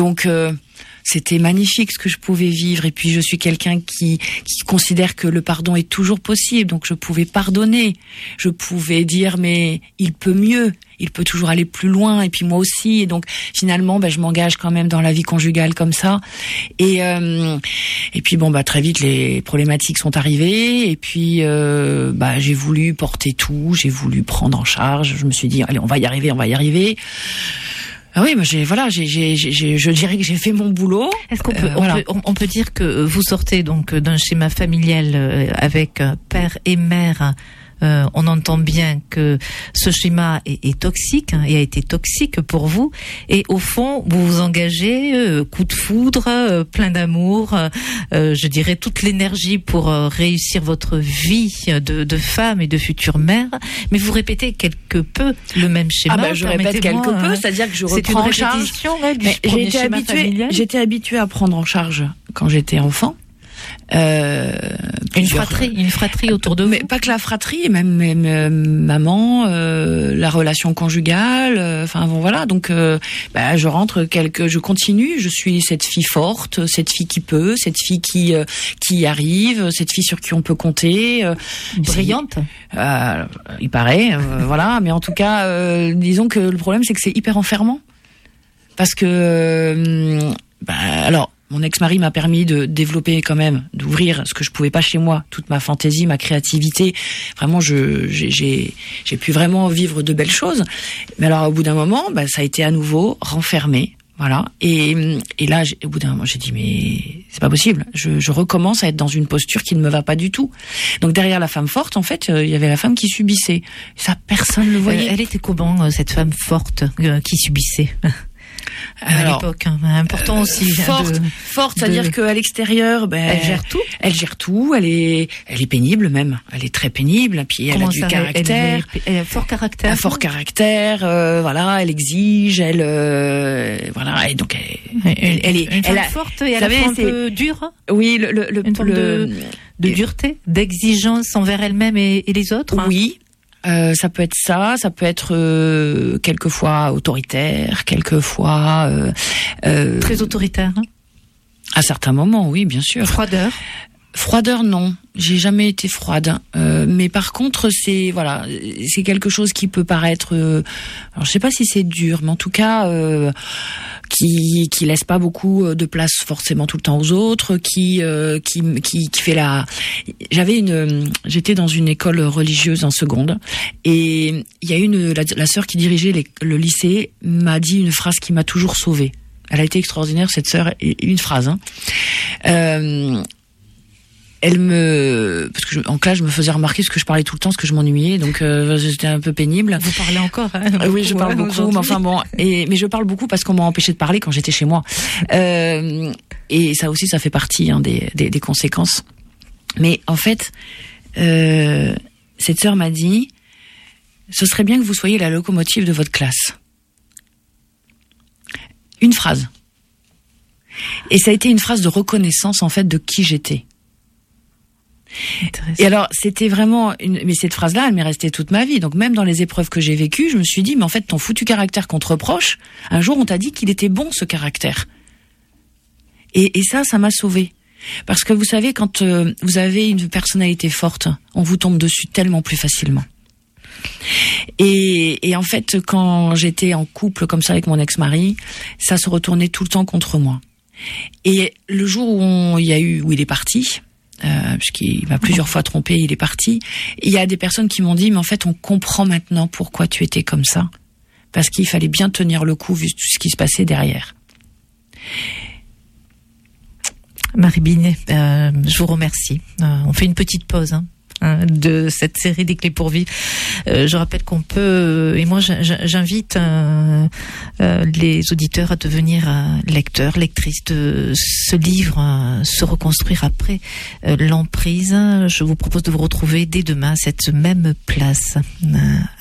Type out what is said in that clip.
donc c'était magnifique ce que je pouvais vivre. Et puis je suis quelqu'un qui considère que le pardon est toujours possible. Donc je pouvais pardonner. Je pouvais dire mais il peut mieux. Il peut toujours aller plus loin. Et puis moi aussi. Et donc finalement, je m'engage quand même dans la vie conjugale comme ça. Et puis très vite les problématiques sont arrivées. Et puis j'ai voulu porter tout. J'ai voulu prendre en charge. Je me suis dit allez, on va y arriver. Ah oui, je dirais que j'ai fait mon boulot. Est-ce qu'on peut dire que vous sortez donc d'un schéma familial avec père et mère? On entend bien que ce schéma est toxique et a été toxique pour vous. Et au fond, vous vous engagez, coup de foudre, plein d'amour, je dirais toute l'énergie pour réussir votre vie de femme et de future mère. Mais vous répétez quelque peu le même schéma. Je répète quelque peu, c'est-à-dire que je reprends en charge. J'étais habituée à prendre en charge quand j'étais enfant. Une fratrie autour de vous. Mais pas que la fratrie, même maman, la relation conjugale. Donc je rentre je continue. Je suis cette fille forte, cette fille qui peut, cette fille qui arrive, cette fille sur qui on peut compter. Brillante. Il paraît, voilà. Mais en tout cas, disons que le problème c'est que c'est hyper enfermant parce que mon ex-mari m'a permis de développer quand même, d'ouvrir ce que je pouvais pas chez moi, toute ma fantaisie, ma créativité. Vraiment, j'ai pu vraiment vivre de belles choses. Mais alors, au bout d'un moment, ça a été à nouveau renfermé. Voilà. Et là, au bout d'un moment, j'ai dit, mais c'est pas possible. Je recommence à être dans une posture qui ne me va pas du tout. Donc, derrière la femme forte, en fait, il y avait la femme qui subissait. Ça, personne le voyait. Elle était comment, cette femme forte qui subissait? À l'époque, important aussi. Forte, c'est-à-dire qu'à l'extérieur, elle gère tout. Elle gère tout. Elle est pénible même. Elle est très pénible. Puis elle a du caractère. Elle a fort caractère. Un fort caractère. Elle exige. Et donc elle est. Une femme forte et à la fois un peu dure. Oui, une forme de dureté, d'exigence envers elle-même et les autres. Oui. Ça peut être ça peut être quelquefois autoritaire, quelquefois très autoritaire. À certains moments, oui, bien sûr. Froideur, non. J'ai jamais été froide. Mais par contre, c'est quelque chose qui peut paraître. Alors, je sais pas si c'est dur, mais en tout cas, qui laisse pas beaucoup de place forcément tout le temps aux autres, qui fait la. J'étais dans une école religieuse en seconde, et il y a la sœur qui dirigeait le lycée m'a dit une phrase qui m'a toujours sauvée. Elle a été extraordinaire, cette sœur. Une phrase. Parce que en classe je me faisais remarquer parce que je parlais tout le temps, parce que je m'ennuyais, donc c'était un peu pénible. Vous parlez encore, oui, je parle beaucoup, mais enfin bon, mais je parle beaucoup parce qu'on m'a empêché de parler quand j'étais chez moi. Et ça aussi, ça fait partie des conséquences. Mais en fait, cette sœur m'a dit, ce serait bien que vous soyez la locomotive de votre classe. Une phrase. Et ça a été une phrase de reconnaissance en fait de qui j'étais. Et alors, c'était vraiment mais cette phrase-là, elle m'est restée toute ma vie. Donc même dans les épreuves que j'ai vécues, je me suis dit, mais en fait, ton foutu caractère qu'on te reproche, un jour on t'a dit qu'il était bon, ce caractère. Et ça m'a sauvée. Parce que vous savez, quand vous avez une personnalité forte, on vous tombe dessus tellement plus facilement. Et en fait, quand j'étais en couple comme ça avec mon ex-mari, ça se retournait tout le temps contre moi. Et le jour où il est parti, puisqu'il m'a plusieurs fois trompé, il est parti. Il y a des personnes qui m'ont dit, mais en fait, on comprend maintenant pourquoi tu étais comme ça. Parce qu'il fallait bien tenir le coup vu tout ce qui se passait derrière. Marie Binet, je vous remercie. On fait une petite pause de cette série des clés pour vivre. Je rappelle qu'on peut, et moi j'invite les auditeurs à devenir lecteurs, lectrices de ce livre, Se reconstruire après l'emprise. Je vous propose de vous retrouver dès demain à cette même place.